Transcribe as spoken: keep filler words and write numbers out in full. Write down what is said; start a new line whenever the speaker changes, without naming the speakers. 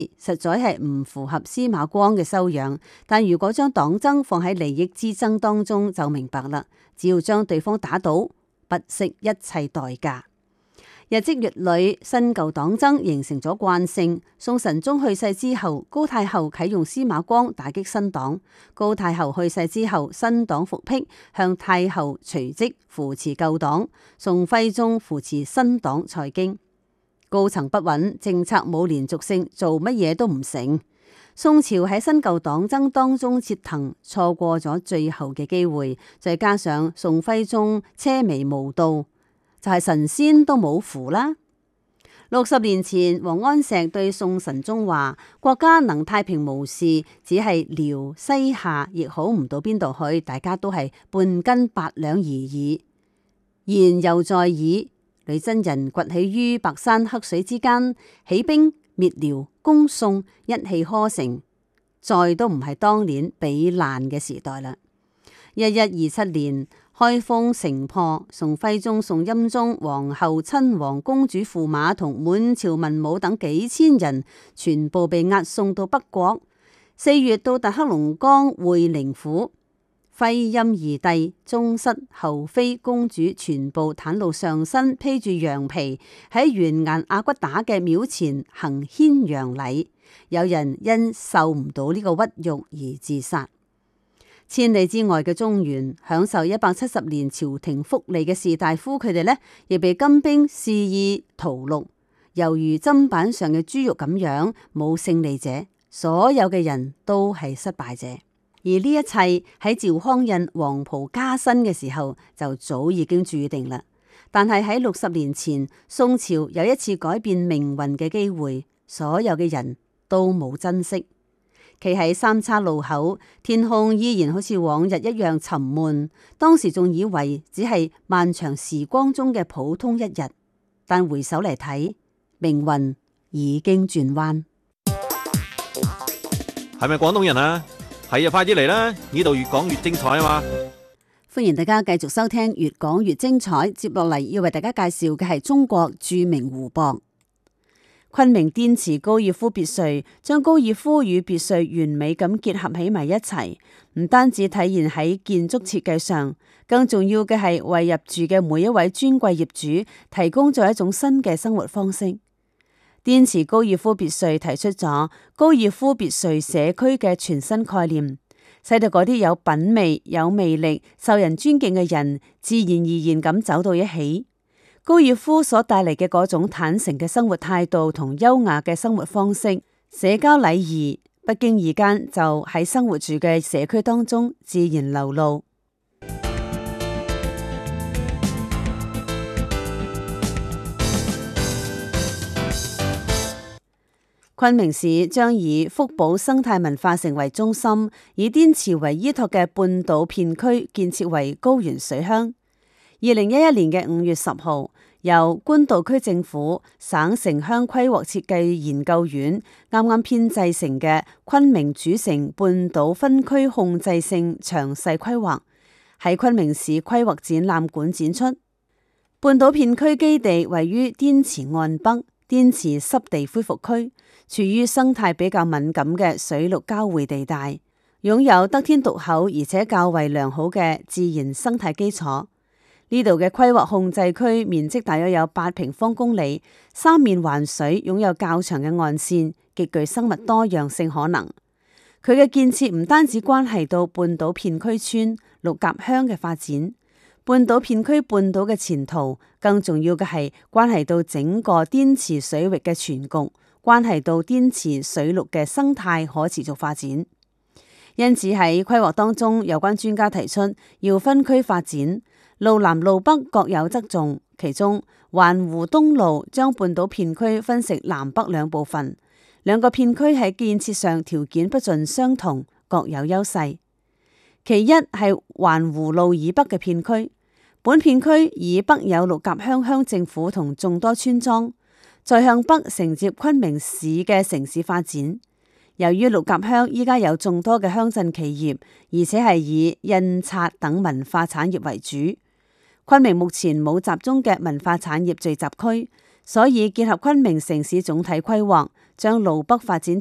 實在係唔符合司馬光嘅修養。但如果將黨爭放喺利益之爭當中，就明白啦。只要將對方打倒，不惜一切代價。日積月累，新舊黨爭形成咗慣性。宋神宗去世之後，高太后啟用司馬光打擊新黨；高太后去世之後，新黨復辟，向太后隨即扶持舊黨。宋徽宗扶持新黨在京，高層不穩，政策冇連續性，做乜嘢都唔成。宋朝喺新舊黨爭當中折騰，錯過咗最後嘅機會。再加上宋徽宗奢靡無道，就係神仙都冇符啦。六十年前，王安石對宋神宗話：國家能太平無事，只係遼西夏亦好唔到邊度去，大家都係半斤八兩而已。言猶在耳，女真人崛起於白山黑水之間，起兵滅遼攻宋，一氣呵成，再都唔係當年比爛嘅時代啦。一一二七年，開封城破，宋徽宗、宋欽宗、皇后、親王、公主駙馬同滿朝文武等幾千人，全部被押送到北國。四月到達黑龍江會寧府，徽欽二帝、宗室、后妃、公主全部袒露上身，披住羊皮喺完顏阿骨打嘅廟前行牽羊禮。有人因受唔到呢個屈辱而自殺。千里之外嘅中原，享受一百七十年朝廷福利嘅士大夫，佢哋呢亦被金兵肆意屠戮，猶如砧板上嘅豬肉咁樣，冇勝利者，所有嘅人都係失敗者。而呢一切喺趙匡胤黃袍加身嘅時候就早已經注定啦。但係喺六十年前，宋朝有一次改變命運嘅機會，所有嘅人都冇珍惜。企喺三叉路口，天空依然好似往日一樣沉悶。當時仲以為只係漫長時光中嘅普通一日，但回首嚟睇，命運已經轉彎。
係咪廣東人啊？係啊，快啲嚟啦！呢度越講越精彩啊嘛！
歡迎大家繼續收聽越講越精彩。接落嚟要為大家介紹嘅係中國著名湖泊。昆明滇池高爾夫別墅將高爾夫與別墅完美咁結合起埋一齊，唔單止體現喺建築設計上，更重要嘅係為入住嘅每一位尊貴業主提供咗一種新嘅生活方式。滇池高爾夫別墅提出咗高爾夫別墅社區嘅全新概念，使到嗰啲有品味、有魅力、受人尊敬嘅人自然而然咁走到一起。高爾夫所帶嚟嘅嗰種坦誠嘅生活態度同優雅嘅生活方式，社交禮儀不經意間就喺生活住嘅社區當中自然流露。昆明市將以福寶生態文化城為中心，以滇池為依託嘅半島片區建設為高原水鄉。二零一一年嘅五月十號，由官渡區政府省城鄉規劃設計研究院啱啱編製成嘅昆明主城半島分區控制性詳細規劃，喺昆明市規劃展覽館展出。半島片區基地位於滇池岸北，滇池濕地恢復區，處於生態比較敏感嘅水陸交匯地帶，擁有得天獨厚而且較為良好嘅自然生態基礎。呢度嘅規劃控制區面積大約有八平方公里，三面環水，擁有較長嘅岸線，極具生物多樣性可能。佢嘅建設唔單止關係到半島片區村陸甲鄉嘅發展，半島片區半島嘅前途，更重要嘅係關係到整個滇池水域嘅全局，關係到滇池水陸嘅生態可持續發展。因此喺規劃當中，有關專家提出要分區發展。路南路北各有側重，其中環湖東路將半島片區分成南北兩部分，兩個片區喺建設上條件不盡相同，各有優勢。其一係環湖路以北嘅片區，本片區以北有陸甲鄉鄉政府同眾多村莊，再向北承接昆明市嘅城市發展。由於陸甲鄉依家有眾多嘅鄉鎮企業，而且係以印刷等文化產業為主。昆明目前冇集中嘅文化產業聚集區，所以結合昆明城市總體規劃， 將路北發展